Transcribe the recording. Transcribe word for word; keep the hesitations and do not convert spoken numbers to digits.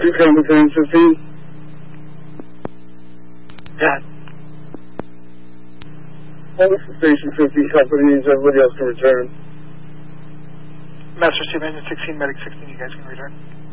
two Common fifteen. Yeah. Hold it for Station fifty, companies, everybody else can return. Master Chief, Engine sixteen, Medic sixteen, you guys can return.